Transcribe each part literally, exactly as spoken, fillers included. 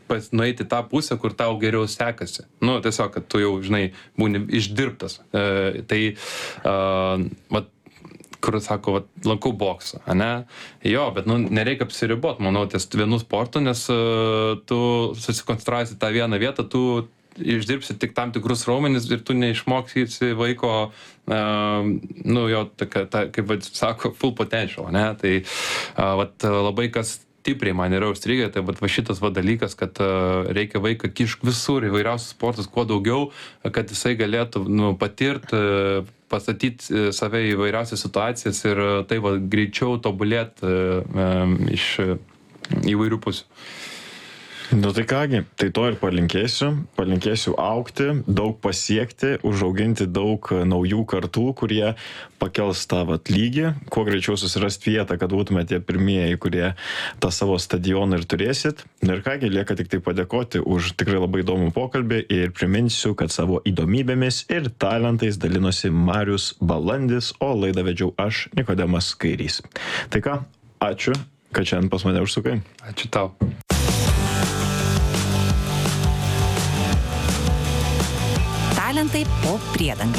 pas, nueiti tą pusę, kur tau geriau sekasi. Nu, tiesiog, kad tu jau, žinai, būni išdirbtas. E, tai, uh, vat, kur sako, vat, lankau boksą, ane? Jo, bet, nu, nereikia apsiribot, manau, ties vienu sportu, nes uh, tu susikoncentruosi tą vieną vietą, tu išdirbsi tik tam tikrus raumenis ir tu neišmokysi vaiko, uh, nu, jo, ta, ta, kaip vad, sako, full potential, ne? Tai, uh, vat, labai kas stipriai man yra užstrigę, tai vat, va šitas va dalykas, kad uh, reikia vaiką kišk visur, įvairiausius sportus, kuo daugiau, kad jisai galėtų, nu, patirti, uh, pastatyti save į įvairiausias situacijas ir uh, tai va greičiau tobulėti uh, um, iš uh, įvairių pusių. Nu tai kągi, tai to ir palinkėsiu, palinkėsiu augti, daug pasiekti, užauginti daug naujų kartų, kurie pakels tą vat lygį, kuo greičiau susirasti vietą, kad būtume tie pirmieji, kurie tą savo stadioną ir turėsit. Ir kągi, lieka tik tai padėkoti už tikrai labai įdomų pokalbį ir priminsiu, kad savo įdomybėmis ir talentais dalinosi Marius Balandis, o laidą vedžiau aš, Nikodemas Kairys. Tai ką, ačiū, kad šiandien pas mane užsukai. Ačiū tau. Talentai po priedanga.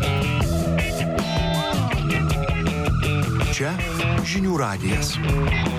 Čia žinių radijas.